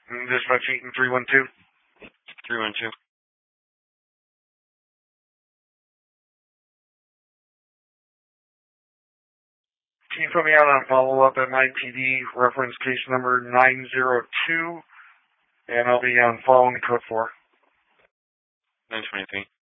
Dispatch Eaton 312. 312. Can you put me out on follow-up at my PD, reference case number 902, and I'll be on following code 4. 923.